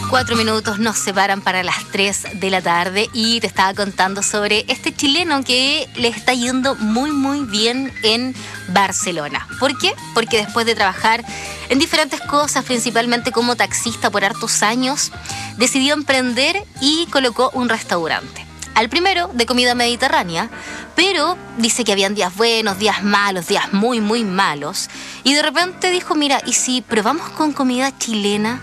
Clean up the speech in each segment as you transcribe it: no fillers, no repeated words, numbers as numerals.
4 minutos nos separan para las 3 de la tarde y te estaba contando sobre este chileno que le está yendo muy muy bien en Barcelona. ¿Por qué? Porque después de trabajar en diferentes cosas, principalmente como taxista por hartos años, decidió emprender y colocó un restaurante. Al primero, de comida mediterránea, pero dice que habían días buenos, días malos, días muy, muy malos. Y de repente dijo, mira, ¿y si probamos con comida chilena?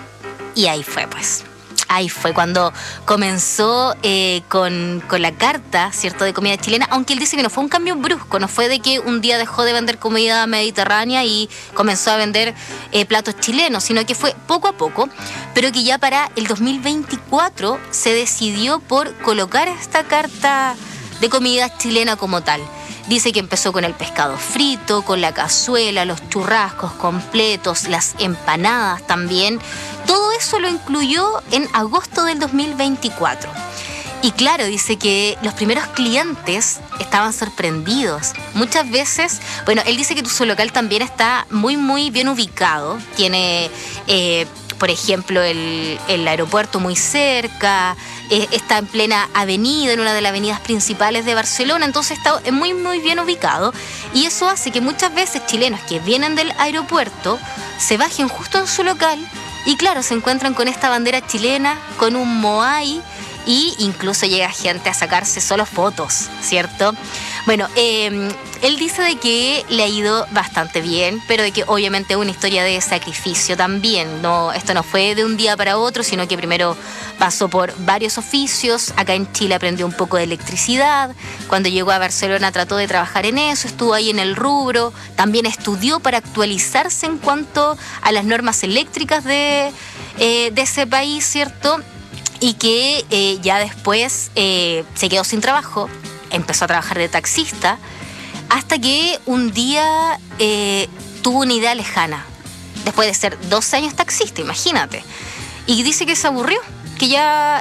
Y ahí fue, pues. Ahí fue cuando comenzó con la carta, ¿cierto?, de comida chilena, aunque él dice que no fue un cambio brusco, no fue de que un día dejó de vender comida mediterránea y comenzó a vender platos chilenos, sino que fue poco a poco, pero que ya para el 2024 se decidió por colocar esta carta de comida chilena como tal. Dice que empezó con el pescado frito, con la cazuela, los churrascos completos, las empanadas también. Todo eso lo incluyó en agosto del 2024. Y claro, dice que los primeros clientes estaban sorprendidos. Muchas veces, bueno, él dice que su local también está muy, muy bien ubicado. Tiene, por ejemplo, el aeropuerto muy cerca, está en plena avenida, en una de las avenidas principales de Barcelona, entonces está muy, muy bien ubicado. Y eso hace que muchas veces chilenos que vienen del aeropuerto se bajen justo en su local y claro, se encuentran con esta bandera chilena, con un moai, y incluso llega gente a sacarse solo fotos, ¿cierto? Bueno, él dice de que le ha ido bastante bien, pero de que obviamente es una historia de sacrificio también. No, esto no fue de un día para otro, sino que primero pasó por varios oficios. Acá en Chile aprendió un poco de electricidad. Cuando llegó a Barcelona trató de trabajar en eso, estuvo ahí en el rubro. También estudió para actualizarse en cuanto a las normas eléctricas de ese país, ¿cierto? Y que ya después se quedó sin trabajo, empezó a trabajar de taxista, hasta que un día tuvo una idea lejana, después de ser 12 años taxista, imagínate. Y dice que se aburrió, que ya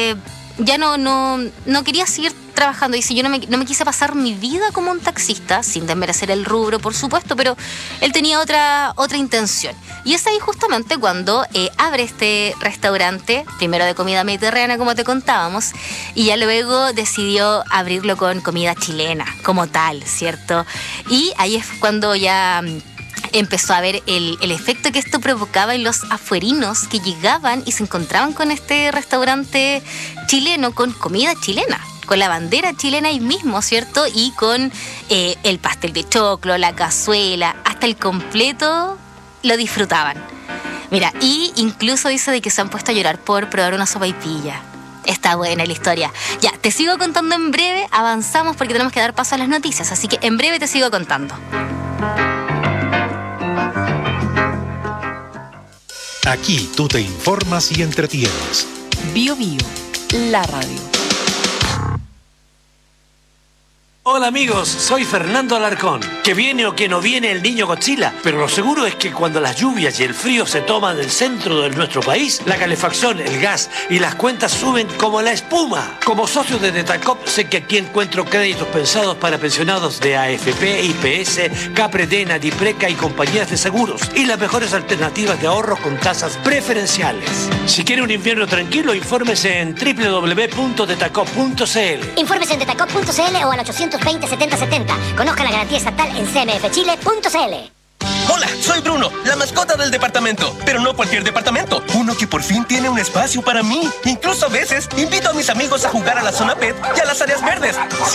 no quería seguir trabajando. Dice, yo no me quise pasar mi vida como un taxista, sin desmerecer el rubro, por supuesto, pero él tenía otra intención. Y es ahí justamente cuando abre este restaurante, primero de comida mediterránea, como te contábamos, y ya luego decidió abrirlo con comida chilena, como tal, ¿cierto? Y ahí es cuando ya empezó a ver el efecto que esto provocaba en los afuerinos que llegaban y se encontraban con este restaurante chileno, con comida chilena, con la bandera chilena ahí mismo, ¿cierto? Y con el pastel de choclo, la cazuela, hasta el completo lo disfrutaban. Mira, y incluso dice de que se han puesto a llorar por probar una sopaipilla. Está buena la historia. Ya, te sigo contando en breve, avanzamos porque tenemos que dar paso a las noticias, así que en breve te sigo contando. Aquí tú te informas y entretienes. Bio Bio, la radio. Hola amigos, soy Fernando Alarcón. Que viene o que no viene el niño Godzilla, pero lo seguro es que cuando las lluvias y el frío se toman del centro de nuestro país, la calefacción, el gas y las cuentas suben como la espuma. Como socio de Detacop sé que aquí encuentro créditos pensados para pensionados de AFP, IPS, Capredena, Dipreca y compañías de seguros y las mejores alternativas de ahorro con tasas preferenciales. Si quiere un invierno tranquilo, infórmese en www.detacop.cl. Infórmese en detacop.cl o al 820-7070. Conozca la garantía estatal en cmfchile.cl. Hola, soy Bruno, la mascota del departamento. Pero no cualquier departamento. Uno que por fin tiene un espacio para mí. Incluso a veces invito a mis amigos a jugar a la zona pet y a las áreas verdes.